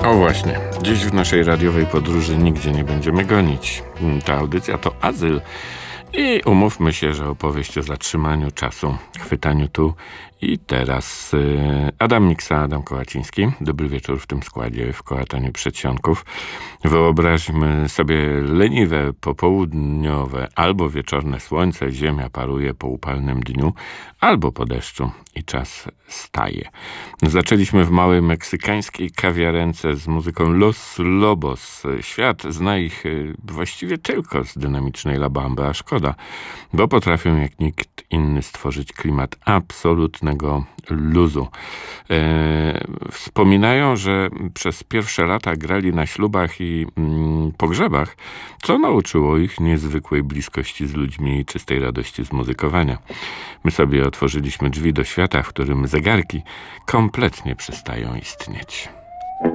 O właśnie, dziś w naszej radiowej podróży nigdzie nie będziemy gonić. Ta audycja to azyl i umówmy się, że opowieść o zatrzymaniu czasu, chwytaniu tu i teraz. Adam Miksa, Adam Kołaciński. Dobry wieczór w tym składzie, w kołataniu przedsionków. Wyobraźmy sobie leniwe, popołudniowe albo wieczorne słońce, ziemia paruje po upalnym dniu, albo po deszczu i czas staje. Zaczęliśmy w małej meksykańskiej kawiarence z muzyką Los Lobos. Świat zna ich właściwie tylko z dynamicznej La Bamby, a szkoda, bo potrafią jak nikt inny stworzyć klimat absolutnego luzu. Wspominają, że przez pierwsze lata grali na ślubach i pogrzebach, co nauczyło ich niezwykłej bliskości z ludźmi i czystej radości z muzykowania. My sobie otworzyliśmy drzwi do świata, w którym zegarki kompletnie przestają istnieć.